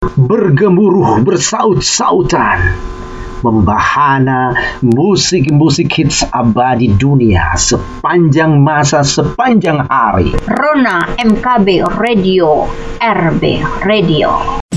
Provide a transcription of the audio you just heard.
bergemuruh bersaut-sautan, membahana musik-musik hits abadi dunia sepanjang masa, sepanjang hari. Rona MKB Radio, RB Radio.